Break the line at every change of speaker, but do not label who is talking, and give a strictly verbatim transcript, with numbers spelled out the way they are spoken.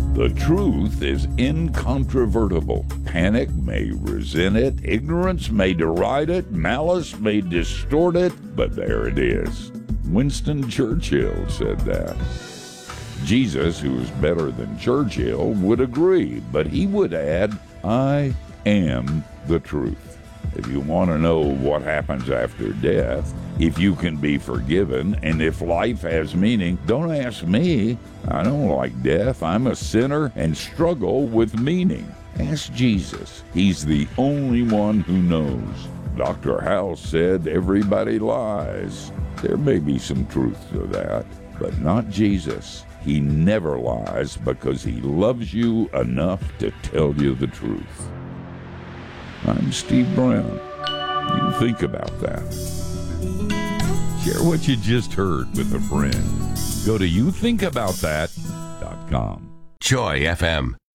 The truth is incontrovertible. Panic may resent it, ignorance may deride it, malice may distort it, but there it is. Winston Churchill said that. Jesus, who is better than Churchill, would agree, but he would add, I am the truth. If you want to know what happens after death, if you can be forgiven, and if life has meaning, don't ask me. I don't like death. I'm a sinner and struggle with meaning. Ask Jesus. He's the only one who knows. Doctor House said everybody lies. There may be some truth to that, but not Jesus. He never lies because he loves you enough to tell you the truth. I'm Steve Brown. You think about that. Share what you just heard with a friend. Go to you think about that dot com.
Joy F M.